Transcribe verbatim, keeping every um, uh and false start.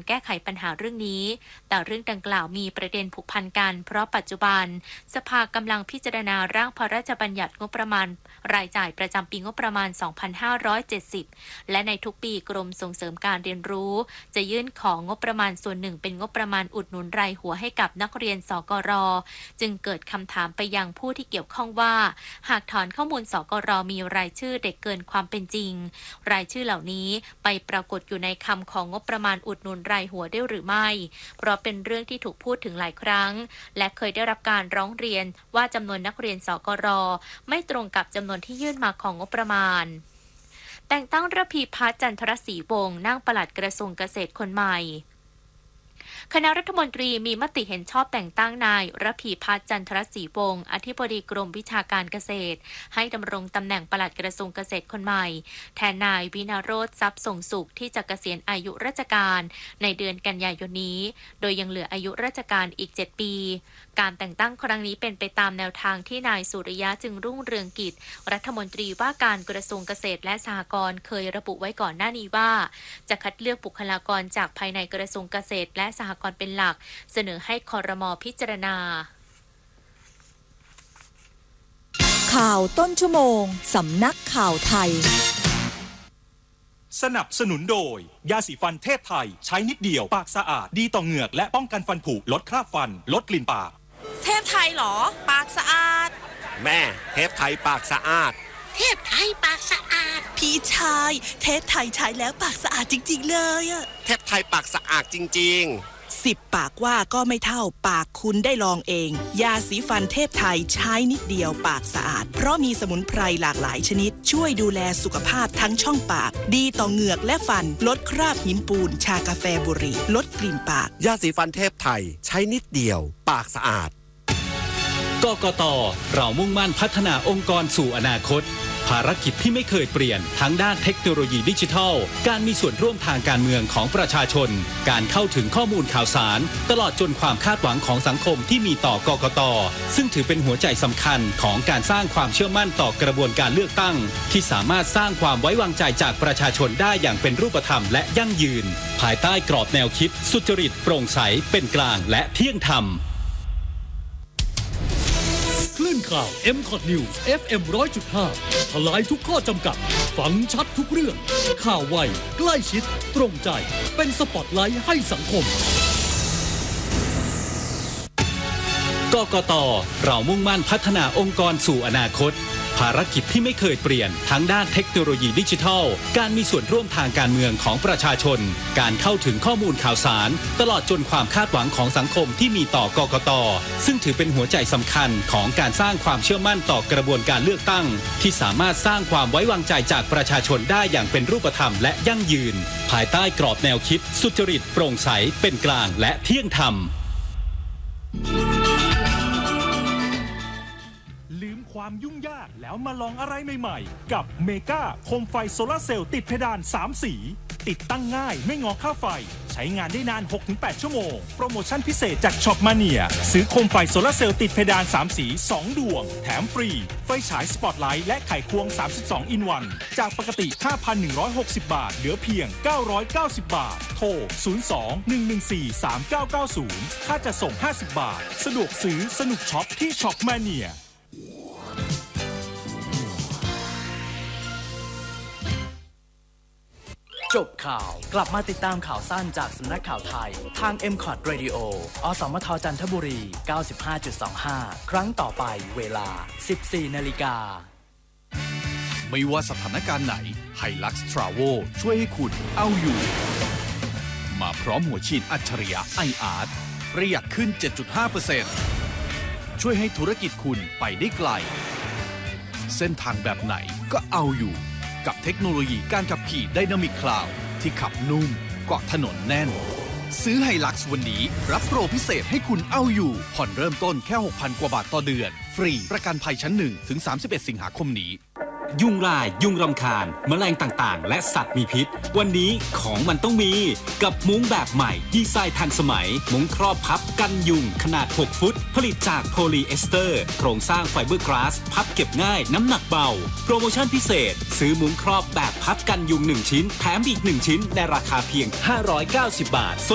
แก้ไขปัญหาเรื่องนี้แต่เรื่องดังกล่าวมีประเด็นผูกพันกันเพราะปัจจุบันสภากำลังพิจารณาร่างพระราชบัญญัติงบประมาณรายจ่ายประจำปีงบประมาณ สองพันห้าร้อยเจ็ดสิบ และในทุกปีกรมส่งเสริมการเรียนรู้จะยื่นของงบประมาณส่วนหนึ่งเป็นงบประมาณอุดหนุนรายหัวให้กับนักเรียนสกร.จึงเกิดคำถามไปยังผู้ที่เกี่ยวข้องว่าหากถอนข้อมูลสกร.มีรายชื่อเด็กเกินความเป็นจริงรายชื่อเหล่านี้ไปปรากฏอยู่ในคำของงบประมาณอุดหนุนรายหัวได้หรือไม่เพราะเป็นเรื่องที่ถูกพูดถึงหลายครั้งและเคยได้รับการร้องเรียนว่าจำนวนนักเรียนสกร.ไม่ตรงกับจำนวนที่ยื่นมาของงบประมาณแต่งตั้งระพีพัฒน์จันทรศรีวงศ์นั่งปลัดกระทรวงเกษตรคนใหม่คณะรัฐมนตรีมีมติเห็นชอบแต่งตั้งนายระพีพัฒน์จันทรศรีวงศ์อธิบดีกรมวิชาการเกษตรให้ดำรงตำแหน่งปลัดกระทรวงเกษตรคนใหม่แทนนายวินาโรจน์ทรัพย์ส่งสุขที่จะเกษียณอายุราชการในเดือนกันยายนนี้โดยยังเหลืออายุราชการอีกเจ็ดปีการแต่งตั้งครั้งนี้เป็นไปตามแนวทางที่นายสุริยะจึงรุ่งเรืองกิจรัฐมนตรีว่าการกระทรวงเกษตรและสหกรณ์เคยระบุไว้ก่อนหน้านี้ว่าจะคัดเลือกบุคลากรจากภายในกระทรวงเกษตรและสหกรณ์เป็นหลักเสนอให้ครม.พิจารณาข่าวต้นชั่วโมงสำนักข่าวไทยสนับสนุนโดยยาสีฟันเทพไทยใช้นิดเดียวปากสะอาดดีต่อเหงือกและป้องกันฟันผุลดคราบฟันลดกลิ่นปากเทพไทยหรอปากสะอาดแม่เทพไทยปากสะอาดเทพไทยปากสะอาดพี่ชายเทพไทยใช้แล้วปากสะอาดจริงๆเลยอะเทพไทยปากสะอาดจริงๆสิบปากว่าก็ไม่เท่าปากคุณได้ลองเองยาสีฟันเทพไทยใช้นิดเดียวปากสะอาดเพราะมีสมุนไพรหลากหลายชนิดช่วยดูแลสุขภาพทั้งช่องปากดีต่อเหงือกและฟันลดคราบหินปูนชากาแฟบุหรี่ลดกลิ่นปากยาสีฟันเทพไทยใช้นิดเดียวปากสะอาดกกต.เรามุ่งมั่นพัฒนาองค์กรสู่อนาคตภารกิจที่ไม่เคยเปลี่ยนทั้งด้านเทคโนโลยีดิจิทัลการมีส่วนร่วมทางการเมืองของประชาชนการเข้าถึงข้อมูลข่าวสารตลอดจนความคาดหวังของสังคมที่มีต่อกกต.ซึ่งถือเป็นหัวใจสำคัญของการสร้างความเชื่อมั่นต่อกระบวนการเลือกตั้งที่สามารถสร้างความไว้วางใจจากประชาชนได้อย่างเป็นรูปธรรมและยั่งยืนภายใต้กรอบแนวคิดสุจริตโปร่งใสเป็นกลางและเที่ยงธรรมคลื่นข่าว เอ็ม คอท News เอฟ เอ็ม หนึ่งร้อยจุดห้า ทลายทุกข้อจำกัดฟังชัดทุกเรื่องข่าวไวใกล้ชิดตรงใจเป็นสปอตไลท์ให้สังคมกกต.เรามุ่งมั่นพัฒนาองค์กรสู่อนาคตภารกิจที่ไม่เคยเปลี่ยนทั้งด้านเทคโนโลยีดิจิทัลการมีส่วนร่วมทางการเมืองของประชาชนการเข้าถึงข้อมูลข่าวสารตลอดจนความคาดหวังของสังคมที่มีต่อกกต.ซึ่งถือเป็นหัวใจสำคัญของการสร้างความเชื่อมั่นต่อกระบวนการเลือกตั้งที่สามารถสร้างความไว้วางใจจากประชาชนได้อย่างเป็นรูปธรรมและยั่งยืนภายใต้กรอบแนวคิดสุจริตโปร่งใสเป็นกลางและเที่ยงธรรมความยุ่งยากแล้วมาลองอะไรใหม่ๆกับเมกาโคมไฟโซลาร์เซลล์ติดเพดานสามสีติดตั้งง่ายไม่งอค่าไฟใช้งานได้นาน หกถึงแปด ชั่วโมงโปรโมชั่นพิเศษจากช็อปมาเนียซื้อโคมไฟโซลาร์เซลล์ติดเพดานสามสีสองดวงแถมฟรีไฟฉายสปอตไลท์และไขควงสามสิบสองอินวันจากปกติ ห้าพันหนึ่งร้อยหกสิบ บาทเหลือเพียงเก้าร้อยเก้าสิบ บาทโทรศูนย์ สอง หนึ่ง หนึ่ง สี่ สาม เก้า เก้า ศูนย์ค่าจัดส่งห้าสิบบาทสะดวกซื้อสนุกช็อปที่ช็อปมาเนียจบข่าวกลับมาติดตามข่าวสั้นจากสำนักข่าวไทยทาง เอ็ม คอท Radio อสมทจันทบุรี เก้าสิบห้าจุดสองห้า ครั้งต่อไปเวลา สิบสี่ นาฬิกาไม่ว่าสถานการณ์ไหน Hilux Travel ช่วยให้คุณเอาอยู่มาพร้อมหัวฉีดอัจฉริยะ ไอ อาร์ ประหยัดขึ้น เจ็ดจุดห้าเปอร์เซ็นต์ ช่วยให้ธุรกิจคุณไปได้ไกลเส้นทางแบบไหนก็เอาอยู่กับเทคโนโลยีการขับขี่ Dynamic Cloud ที่ขับนุ่มเกาะถนนแน่นซื้อ Hilux วันนี้รับโปรพิเศษให้คุณเอาอยู่ผ่อนเริ่มต้นแค่ หกพัน กว่าบาทต่อเดือนฟรีประกันภัยชั้นหนึ่งถึงสามสิบเอ็ดสิงหาคมนี้ยุงลายยุงรำคาญแมลงต่างๆและสัตว์มีพิษวันนี้ของมันต้องมีกับมุ้งแบบใหม่ดีไซน์ทันสมัยมุ้งครอบพับกันยุงขนาดหกฟุตผลิตจากโพลีเอสเตอร์โครงสร้างไฟเบอร์กลาสพับเก็บง่ายน้ำหนักเบาโปรโมชั่นพิเศษซื้อมุ้งครอบแบบพับกันยุงหนึ่งชิ้นแถมอีกหนึ่งชิ้นในราคาเพียงห้าร้อยเก้าสิบบาท